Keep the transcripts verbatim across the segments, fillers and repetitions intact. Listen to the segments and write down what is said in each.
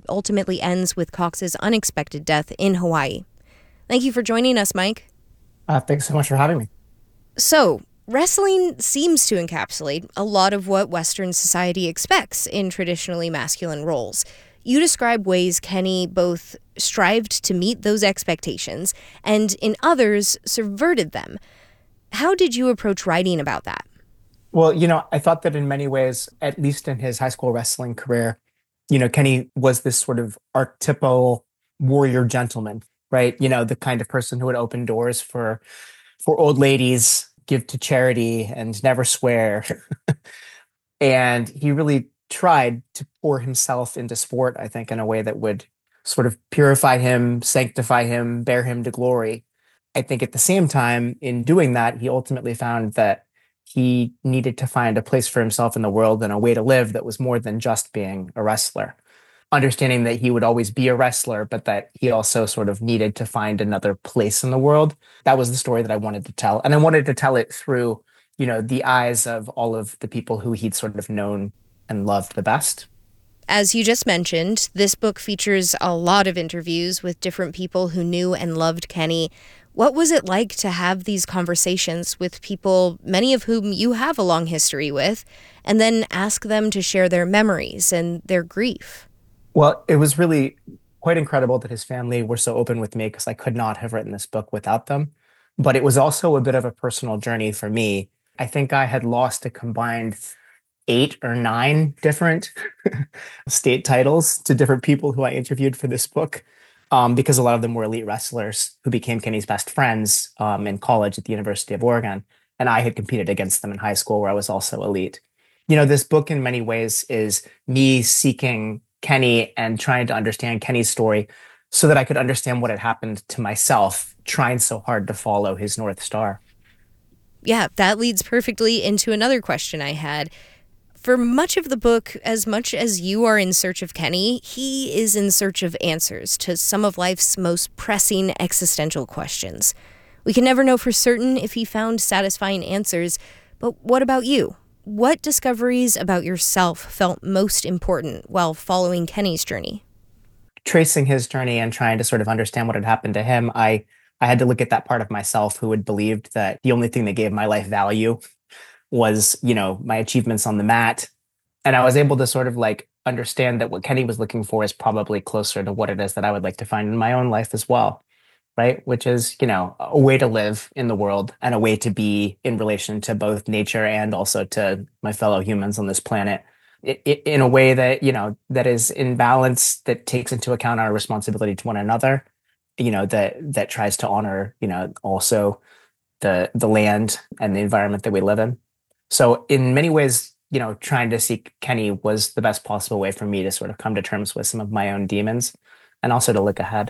ultimately ends with Cox's unexpected death in Hawaii. Thank you for joining us, Mike. Uh, thanks so much for having me. So, wrestling seems to encapsulate a lot of what Western society expects in traditionally masculine roles. You describe ways Kenny both strived to meet those expectations and, in others, subverted them. How did you approach writing about that? Well, you know, I thought that in many ways, at least in his high school wrestling career, you know, Kenny was this sort of archetypal warrior gentleman, right? You know, the kind of person who would open doors for for old ladies, give to charity, and never swear. And he really tried to pour himself into sport, I think, in a way that would sort of purify him, sanctify him, bear him to glory. I think at the same time, in doing that, he ultimately found that he needed to find a place for himself in the world and a way to live that was more than just being a wrestler. Understanding that he would always be a wrestler, but that he also sort of needed to find another place in the world. That was the story that I wanted to tell. And I wanted to tell it through, you know, the eyes of all of the people who he'd sort of known and loved the best. As you just mentioned, this book features a lot of interviews with different people who knew and loved Kenny. What was it like to have these conversations with people, many of whom you have a long history with, and then ask them to share their memories and their grief? Well, it was really quite incredible that his family were so open with me because I could not have written this book without them. But it was also a bit of a personal journey for me. I think I had lost a combined eight or nine different state titles to different people who I interviewed for this book, um, because a lot of them were elite wrestlers who became Kenny's best friends um, in college at the University of Oregon. And I had competed against them in high school where I was also elite. You know, this book in many ways is me seeking Kenny and trying to understand Kenny's story so that I could understand what had happened to myself, trying so hard to follow his North Star. Yeah, that leads perfectly into another question I had. For much of the book, as much as you are in search of Kenny, he is in search of answers to some of life's most pressing existential questions. We can never know for certain if he found satisfying answers, but what about you? What discoveries about yourself felt most important while following Kenny's journey? Tracing his journey and trying to sort of understand what had happened to him, I I had to look at that part of myself who had believed that the only thing that gave my life value was, you know, my achievements on the mat. And I was able to sort of like understand that what Kenny was looking for is probably closer to what it is that I would like to find in my own life as well, right? Which is, you know, a way to live in the world and a way to be in relation to both nature and also to my fellow humans on this planet i- i- in a way that, you know, that is in balance, that takes into account our responsibility to one another, you know, that that tries to honor, you know, also the the land and the environment that we live in. So in many ways, you know, trying to seek Kenny was the best possible way for me to sort of come to terms with some of my own demons and also to look ahead.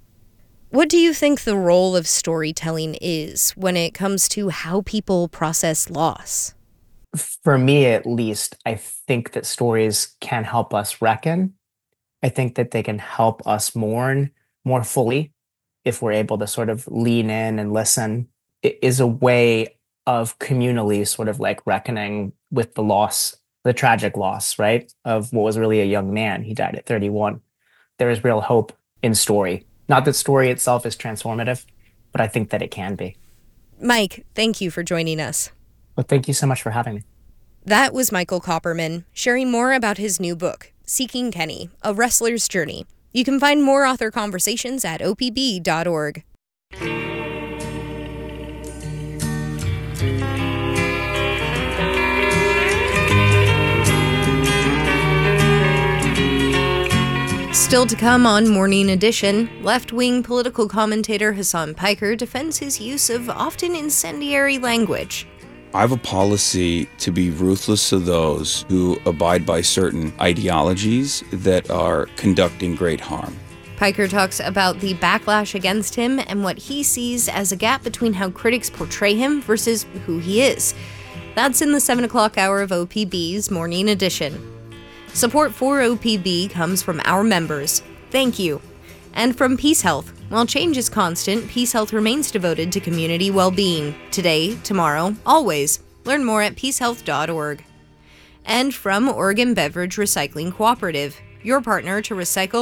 What do you think the role of storytelling is when it comes to how people process loss? For me, at least, I think that stories can help us reckon. I think that they can help us mourn more fully if we're able to sort of lean in and listen. It is a way of communally sort of like reckoning with the loss, the tragic loss, right? Of what was really a young man. He died at thirty-one. There is real hope in story. Not that story itself is transformative, but I think that it can be. Mike, thank you for joining us. But thank you so much for having me. That was Michael Copperman sharing more about his new book, Seeking Kenny, A Wrestler's Journey. You can find more author conversations at O P B dot org. Still to come on Morning Edition, left-wing political commentator Hassan Piker defends his use of often incendiary language. I have a policy to be ruthless to those who abide by certain ideologies that are conducting great harm. Piker talks about the backlash against him and what he sees as a gap between how critics portray him versus who he is. That's in the seven o'clock hour of O P B's Morning Edition. Support for O P B comes from our members. Thank you. And from Peace Health. While change is constant, Peace Health remains devoted to community well-being. Today, tomorrow, always. Learn more at peace health dot org. And from Oregon Beverage Recycling Cooperative, your partner to recycle